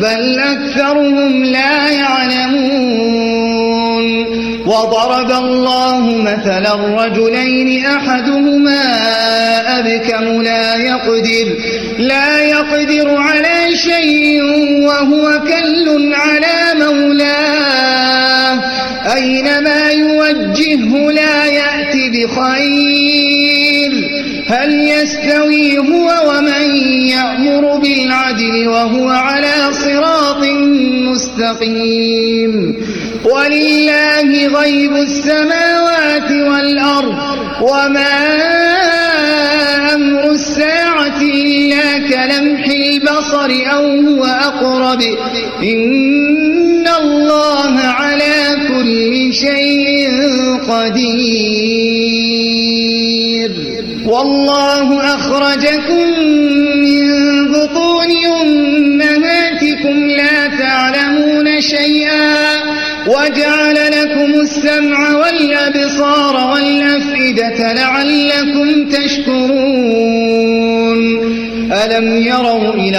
بل أكثرهم لا يعلمون وضرب الله مثلا رجلين أحدهما أبكم لا يقدر على شيء وهو كل على مولاه أينما يوجهه لا يأتي بخير هل يستوي هو ومن يأمر بالعدل وهو على صراط مستقيم ولله غيب السماوات والأرض وما أمر الساعة إلا كلمح البصر أو هو أقرب إن الله على كل شيء قدير والله أخرجكم من بطون أمهاتكم لا تعلمون شيئا وجعل لكم السمع والأبصار والأفئدة لعلكم تشكرون ألم يروا إلى